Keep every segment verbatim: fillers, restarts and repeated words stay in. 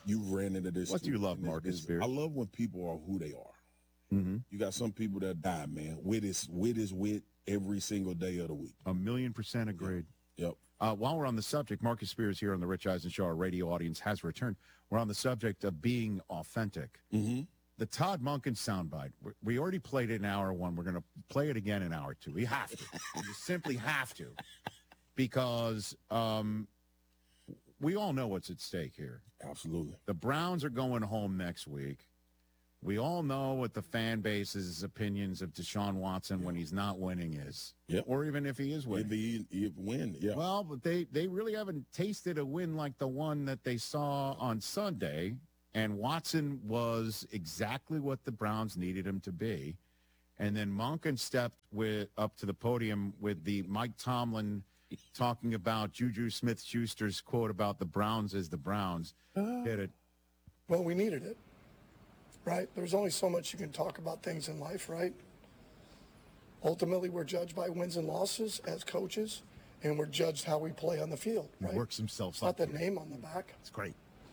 You've ran into this. What do you love, Marcus Spears? I love when people are who they are. Mm-hmm. You got some people that die, man. Wit is wit is wit every single day of the week. A million percent agreed. Yep. Uh, while we're on the subject, Marcus Spears here on the Rich Eisen Show, our radio audience has returned. We're on the subject of being authentic. Mm-hmm. The Todd Monken soundbite, we already played it in hour one. We're going to play it again in hour two. We have to. We just simply have to. Because um, we all know what's at stake here. Absolutely. The Browns are going home next week. We all know what the fan base's opinions of Deshaun Watson when he's not winning is. Yep. Or even if he is winning. If he, if win, yeah. Well, but they, they really haven't tasted a win like the one that they saw on Sunday. And Watson was exactly what the Browns needed him to be. And then Monken stepped with up to the podium with the Mike Tomlin talking about Juju Smith-Schuster's quote about the Browns is the Browns. Uh, Hit it. Well, we needed it, right? There's only so much you can talk about things in life, right? Ultimately, we're judged by wins and losses as coaches, and we're judged how we play on the field, right? He works himself It's not up the here. name on the back. It's great.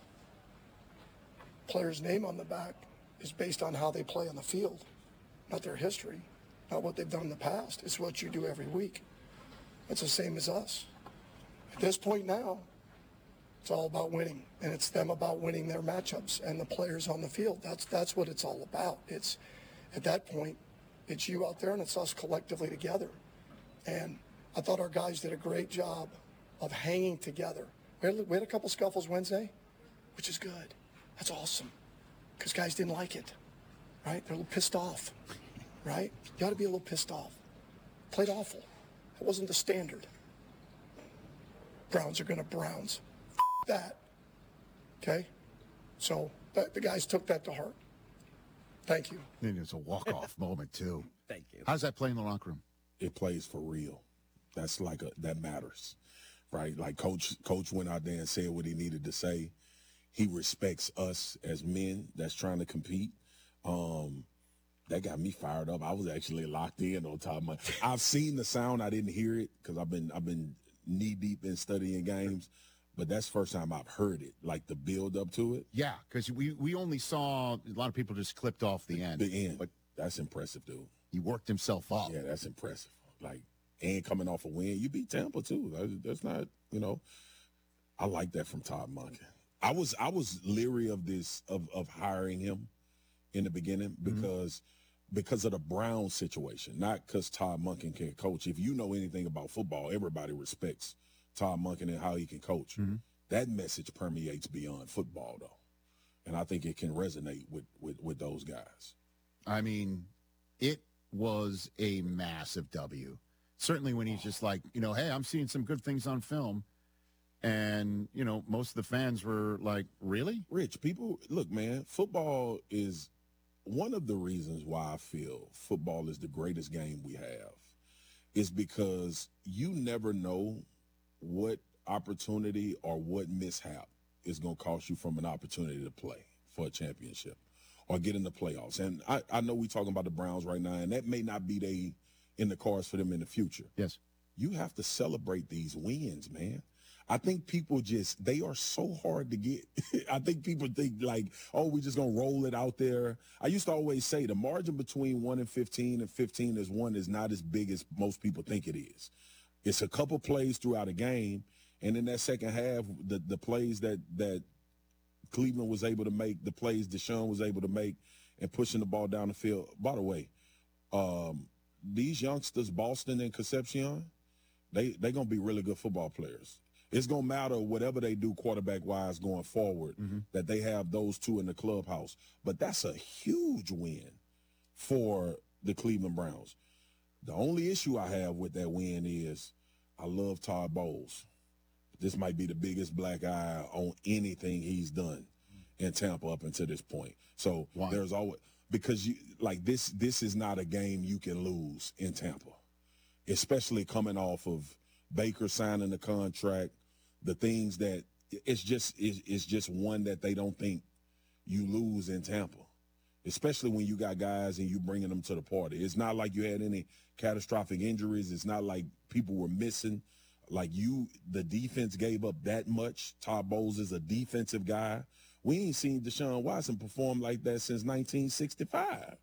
Player's name on the back is based on how they play on the field, not their history, not what they've done in the past. It's what you do every week. It's the same as us. At this point now, it's all about winning, and it's them about winning their matchups and the players on the field. That's that's what it's all about. It's at that point, it's you out there and it's us collectively together. And I thought our guys did a great job of hanging together. We had, we had a couple scuffles Wednesday, which is good. That's awesome, because guys didn't like it, right? They're a little pissed off, right? You got to be a little pissed off. Played awful. It wasn't the standard. Browns are going to Browns. F- that. Okay? So that, the guys took that to heart. Thank you. And it's a walk-off moment, too. Thank you. How's that play in the locker room? It plays for real. That's like a that matters, right? Like coach coach went out there and said what he needed to say. He respects us as men that's trying to compete. Um, that got me fired up. I was actually locked in on top of my. I've seen the sound. I didn't hear it because I've been I've been knee deep in studying games. But that's the first time I've heard it, like the build up to it. Yeah, because we, we only saw a lot of people just clipped off the end. The end. But that's impressive, dude. he worked himself up. Yeah, that's impressive. Like, and coming off a win, you beat Tampa too. That- That's not, you know, I like that from Todd Monken. I was I was leery of this of of hiring him in the beginning because mm-hmm. because of the Brown situation, not because Todd Monken can coach. If you know anything about football, everybody respects Todd Monken and how he can coach. Mm-hmm. That message permeates beyond football, though, and I think it can resonate with with, with those guys. I mean, it was a massive W. Certainly when he's just like, you know, hey, I'm seeing some good things on film. And, you know, most of the fans were like, really? Rich, people, look, man, football is one of the reasons why I feel football is the greatest game we have is because you never know what opportunity or what mishap is going to cost you from an opportunity to play for a championship or get in the playoffs. And I, I know we're talking about the Browns right now, and that may not be they in the cards for them in the future. Yes. You have to celebrate these wins, man. I think people just, they are so hard to get. I think people think like, oh, we just going to roll it out there. I used to always say the margin between one and fifteen and fifteen is one is not as big as most people think it is. It's a couple plays throughout a game. And in that second half, the, the plays that, that Cleveland was able to make, the plays Deshaun was able to make and pushing the ball down the field. By the way, um, these youngsters, Boston and Concepcion, they, they're going to be really good football players. It's going to matter whatever they do quarterback-wise going forward, mm-hmm. that they have those two in the clubhouse. But that's a huge win for the Cleveland Browns. The only issue I have with that win is I love Todd Bowles. This might be the biggest black eye on anything he's done in Tampa up until this point. So Why? There's always – because, you like, this this is not a game you can lose in Tampa, especially coming off of – Baker signing the contract, the things that it's just it's, it's just one that they don't think you lose in Tampa, especially when you got guys and you bringing them to the party. It's not like you had any catastrophic injuries. It's not like people were missing. Like you, the defense gave up that much. Todd Bowles is a defensive guy. We ain't seen Deshaun Watson perform like that since nineteen sixty-five.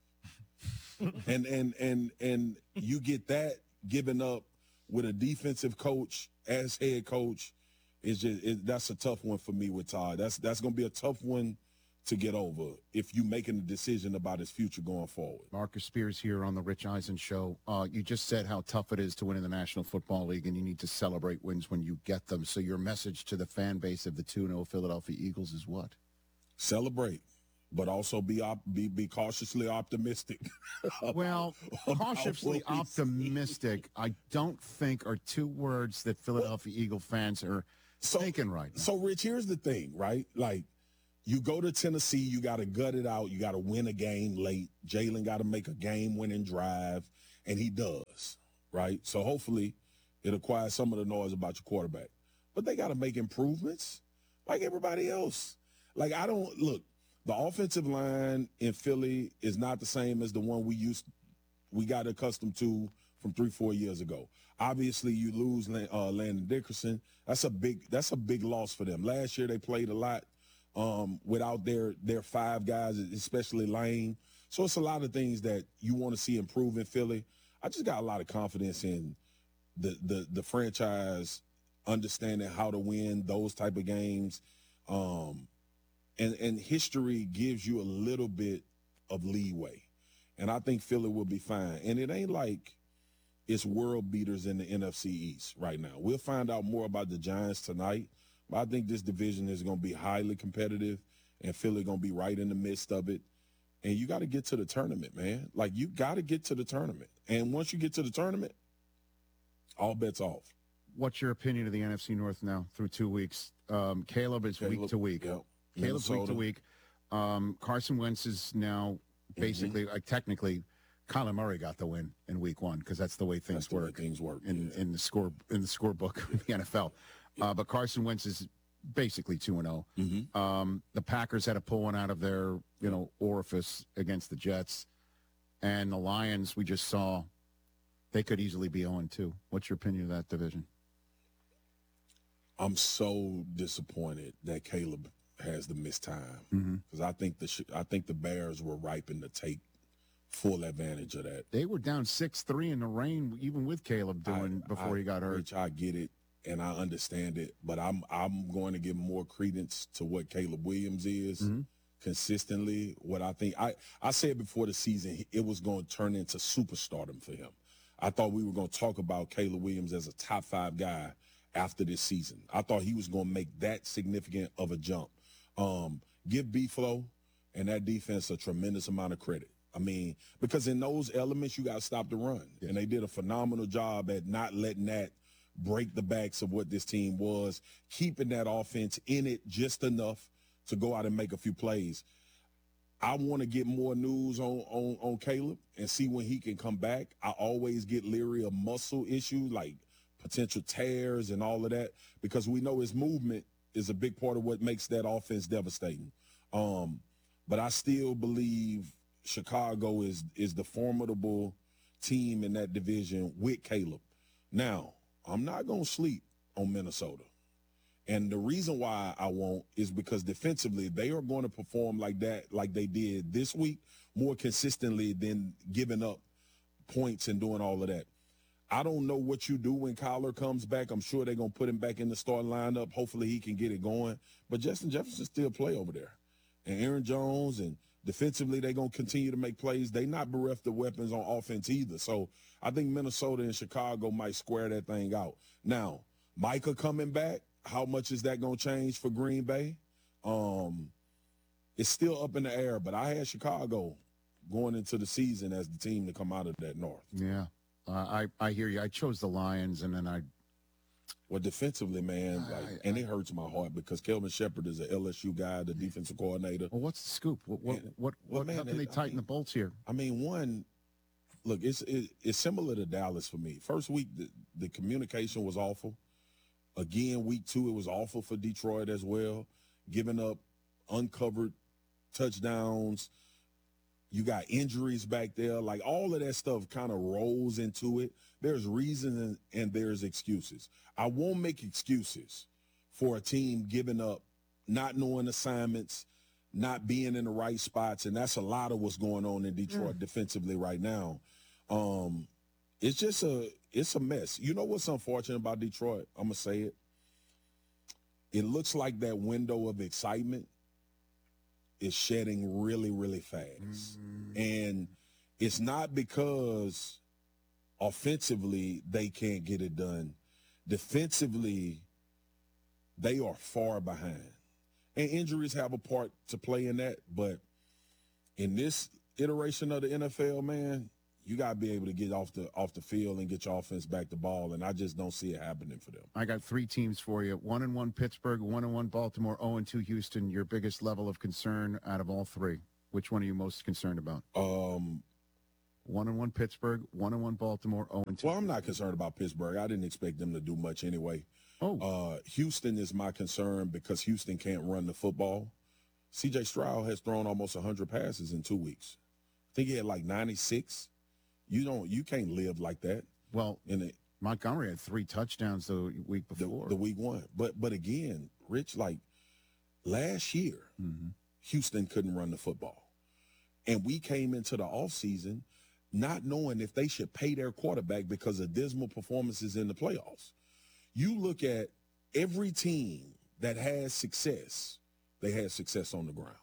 and and and and you get that given up with a defensive coach as head coach. It's just it, that's a tough one for me with Todd. That's that's going to be a tough one to get over if you making a decision about his future going forward. Marcus Spears here on the Rich Eisen Show. Uh, you just said how tough it is to win in the National Football League, and you need to celebrate wins when you get them. So your message to the fan base of the two and oh Philadelphia Eagles is what? Celebrate, but also be op- be be cautiously optimistic. about, Well, about cautiously what we see. optimistic, I don't think are two words that Philadelphia Eagle fans are So- thinking right now. So, Rich, here's the thing, right? Like, you go to Tennessee, you got to gut it out. You got to win a game late. Jalen got to make a game-winning drive, and he does, right? So, hopefully, it'll quiet some of the noise about your quarterback. But they got to make improvements like everybody else. Like, I don't – look, the offensive line in Philly is not the same as the one we used – we got accustomed to from three, four years ago. Obviously, you lose uh, Landon Dickerson. That's a big that's a big loss for them. Last year, they played a lot um, without their their five guys, especially Lane. So it's a lot of things that you want to see improve in Philly. I just got a lot of confidence in the the the franchise understanding how to win those type of games. Um, and and history gives you a little bit of leeway. And I think Philly will be fine. And it ain't like it's world beaters in the N F C East right now. We'll find out more about the Giants tonight. But I think this division is going to be highly competitive, and Philly going to be right in the midst of it. And you got to get to the tournament, man. Like, you got to get to the tournament. And once you get to the tournament, all bets off. What's your opinion of the N F C North now through two weeks? Um, Caleb is Caleb, week to week. Yep. Caleb's week to Minnesota. week. Um, Carson Wentz is now basically, like, technically, Kyler Murray got the win in week one because that's the way things That's the way work things work, in, yeah. in the score in the scorebook of the N F L. Uh, but Carson Wentz is basically two and zero. Mm-hmm. Um, the Packers had to pull one out of their you know orifice against the Jets, and the Lions we just saw they could easily be zero and two. What's your opinion of that division? I'm so disappointed that Caleb has the missed time Mm-hmm. because I think the sh- I think the Bears were ripened to take full advantage of that. They were down six three in the rain, even with Caleb doing I- before I- he got hurt. Rich, I get it and I understand it, but I'm I'm going to give more credence to what Caleb Williams is Mm-hmm. consistently. What I think I I said before the season, it was going to turn into superstardom for him. I thought we were going to talk about Caleb Williams as a top five guy after this season. I thought he was going to make that significant of a jump. Um, give B-Flow and that defense a tremendous amount of credit. I mean, because in those elements, you got to stop the run. And they did a phenomenal job at not letting that break the backs of what this team was, keeping that offense in it just enough to go out and make a few plays. I want to get more news on, on, on Caleb and see when he can come back. I always get leery of muscle issues like potential tears and all of that because we know his movement is a big part of what makes that offense devastating. Um, but I still believe Chicago is is the formidable team in that division with Caleb. Now, I'm not going to sleep on Minnesota. And the reason why I won't is because defensively, they are going to perform like that, like they did this week, more consistently than giving up points and doing all of that. I don't know what you do when Kyler comes back. I'm sure they're going to put him back in the starting lineup. Hopefully he can get it going. But Justin Jefferson still play over there. And Aaron Jones, and defensively, they're going to continue to make plays. They not bereft of weapons on offense either. So I think Minnesota and Chicago might square that thing out. Now, Micah coming back, how much is that going to change for Green Bay? Um, it's still up in the air, but I had Chicago going into the season as the team to come out of that North. Yeah, uh, I I hear you. I chose the Lions, and then I Well, defensively, man, I- like, I- and it hurts my heart because Kelvin Shepard is an L S U guy, the defensive coordinator. well, what's the scoop? What what Man, what, well, what man, how can they it- I tighten mean- the bolts here? I mean, one, look, it's it, it's similar to Dallas for me. First week, the, the communication was awful. Again, week two, it was awful for Detroit as well, giving up uncovered touchdowns. You got injuries back there. Like, all of that stuff kind of rolls into it. There's reasons and, and there's excuses. I won't make excuses for a team giving up not knowing assignments, not being in the right spots, and that's a lot of what's going on in Detroit mm. defensively right now. Um, it's just a it's a mess. You know what's unfortunate about Detroit? I'm gonna say it. It looks like that window of excitement is shedding really, really fast, mm. and it's not because offensively they can't get it done. Defensively, they are far behind. And injuries have a part to play in that, but in this iteration of the N F L, man, you got to be able to get off the off the field and get your offense back the ball, and I just don't see it happening for them. I got three teams for you. One and one Pittsburgh, one and one Baltimore, oh and two Houston. Your biggest level of concern out of all three. Which one are you most concerned about? Um, one and one Pittsburgh, one and one Baltimore, oh and two. Well, I'm not concerned about Pittsburgh. I didn't expect them to do much anyway. Oh. Uh, Houston is my concern because Houston can't run the football. C J Stroud has thrown almost one hundred passes in two weeks. I think he had like ninety-six. You don't, you can't live like that. Well, in the, Montgomery had three touchdowns the week before. The, the week one. But but again, Rich, like last year, mm-hmm. Houston couldn't run the football. And we came into the offseason not knowing if they should pay their quarterback because of dismal performances in the playoffs. You look at every team that has success, they had success on the ground.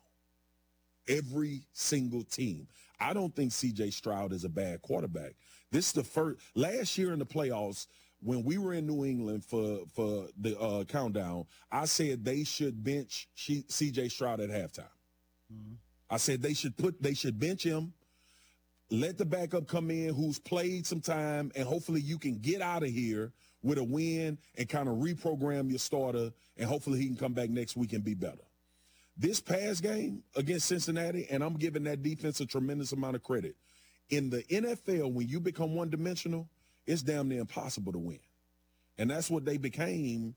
Every single team. I don't think C J Stroud is a bad quarterback. This is the first – last year in the playoffs, when we were in New England for, for the uh, countdown, I said they should bench C J Stroud at halftime. Mm-hmm. I said they should put – they should bench him, let the backup come in who's played some time, and hopefully you can get out of here with a win and kind of reprogram your starter, and hopefully he can come back next week and be better. This past game against Cincinnati, and I'm giving that defense a tremendous amount of credit. In the N F L, when you become one-dimensional, it's damn near impossible to win. And that's what they became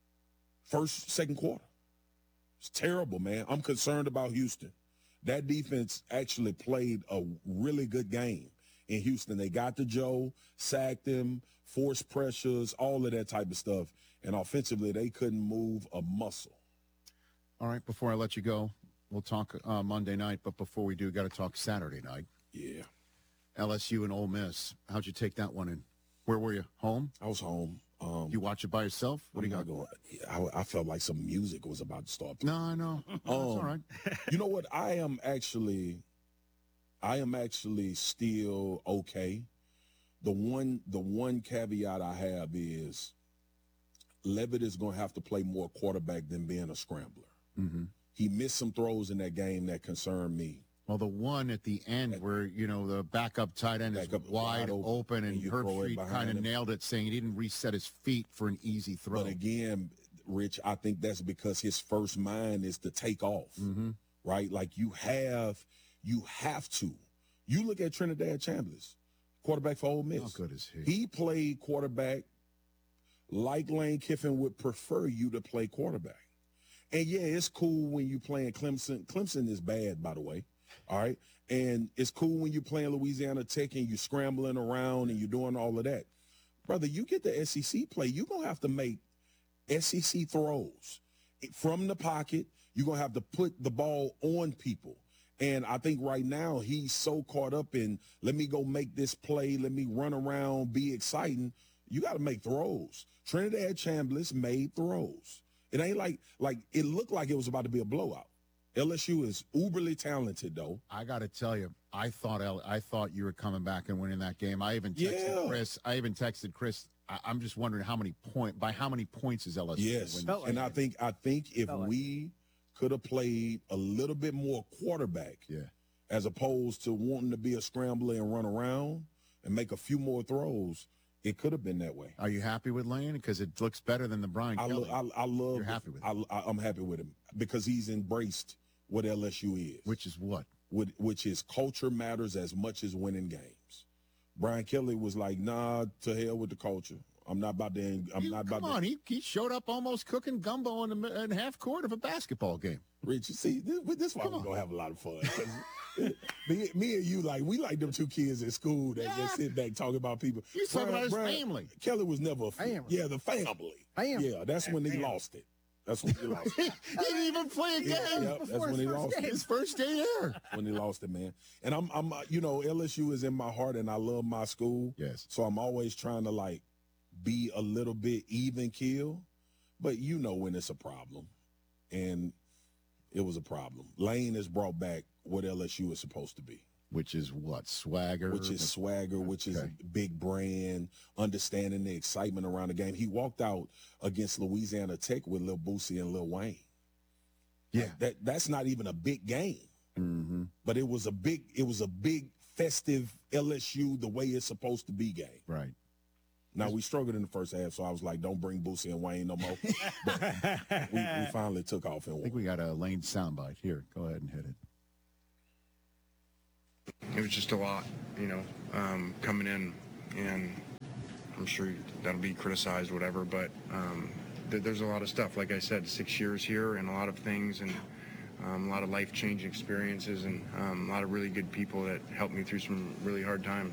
first, second quarter. It's terrible, man. I'm concerned about Houston. That defense actually played a really good game in Houston. They got to Joe, sacked him, forced pressures, all of that type of stuff. And offensively, they couldn't move a muscle. All right, before I let you go, we'll talk uh, Monday night, but before we do, got to talk Saturday night. Yeah. L S U and Ole Miss. How'd you take that one in? Where were you? Home? I was home. Um, you watch it by yourself? What do you got going? I, I felt like some music was about to start. No, I know. Um, That's all right. You know what? I am actually, I am actually still okay. The one, the one caveat I have is Levitt is going to have to play more quarterback than being a scrambler. Mm-hmm. He missed some throws in that game that concerned me. Well, the one at the end at, where, you know, the backup tight end is wide, wide open, open and, and Herbstreit kind of nailed it, saying he didn't reset his feet for an easy throw. But again, Rich, I think that's because his first mind is to take off, mm-hmm. right? Like you have, you have to. You look at Trinidad Chambers, quarterback for Ole Miss. How good is he? He played quarterback like Lane Kiffin would prefer you to play quarterback. And, yeah, it's cool when you're playing Clemson. Clemson is bad, by the way, all right? And it's cool when you're playing Louisiana Tech and you're scrambling around and you're doing all of that. Brother, you get the S E C play, you're going to have to make S E C throws. From the pocket, you're going to have to put the ball on people. And I think right now he's so caught up in, let me go make this play, let me run around, be exciting. You got to make throws. Trinidad Chambliss made throws. It ain't like, like it looked like it was about to be a blowout. L S U is uberly talented, though. I got to tell you, I thought L- I thought you were coming back and winning that game. I even texted yeah. Chris. I even texted Chris. I- I'm just wondering how many point by how many points is L S U? Yes, win and I think I think if like we could have played a little bit more quarterback, yeah, as opposed to wanting to be a scrambler and run around and make a few more throws. It could have been that way. Are you happy with Lane? Because it looks better than the Brian I Kelly. Lo- I, I love. You're happy with him. I, I'm happy with him because he's embraced what L S U is. Which is what? Which, which is culture matters as much as winning games. Brian Kelly was like, nah, to hell with the culture. I'm not about to. I'm you, not about come to. on, he, he showed up almost cooking gumbo in the in half court of a basketball game. Rich, you see, this, this why we're gonna have a lot of fun. me, me and you, like, we like them two kids at school that yeah. just sit back talking about people. You talking about his Brian, family. Kelly was never a family. Yeah, the family. Family. Yeah, that's when he lost it. That's when he lost. he didn't even play a game. Yeah, yep, that's when he lost it. His first day there. When he lost it, man. And I'm, I'm, uh, you know, L S U is in my heart, and I love my school. Yes. So I'm always trying to like be a little bit even keel, but you know when it's a problem, and it was a problem. Lane has brought back what L S U is supposed to be. Which is what? Swagger? Which is swagger, which is Okay. big brand, understanding the excitement around the game. He walked out against Louisiana Tech with Lil Boosie and Lil Wayne. Yeah. That that's not even a big game, Mm-hmm. but it was a big it was a big festive L S U the way it's supposed to be game. Right. Now we struggled in the first half, so I was like, "Don't bring Boosie and Wayne no more." But we, we finally took off and I think won. we got a Lane soundbite. Here, go ahead and hit it. It was just a lot, you know, um, coming in, and I'm sure that'll be criticized, whatever, but um, th- there's a lot of stuff. Like I said, six years here and a lot of things, and um, a lot of life-changing experiences, and um, a lot of really good people that helped me through some really hard times.